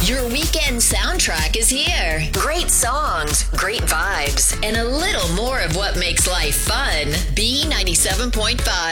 Your weekend soundtrack is here. Great songs, great vibes, and a little more of what makes life fun. B97.5.